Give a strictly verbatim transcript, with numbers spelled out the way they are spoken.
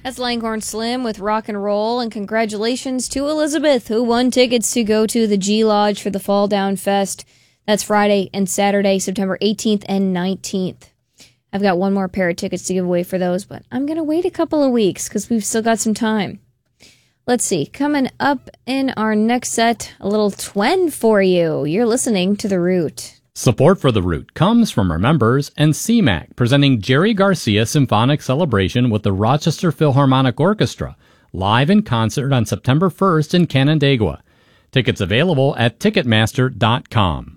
That's Langhorne Slim with Rock and Roll, and congratulations to Elizabeth, who won tickets to go to the G Lodge for the Fall Down Fest. That's Friday and Saturday, September eighteenth and nineteenth. I've got one more pair of tickets to give away for those, but I'm going to wait a couple of weeks because we've still got some time. Let's see. Coming up in our next set, a little Twen for you. You're listening to The Root. Support for The Root comes from our members and C MAC, presenting Jerry Garcia Symphonic Celebration with the Rochester Philharmonic Orchestra, live in concert on September first in Canandaigua. Tickets available at Ticketmaster dot com.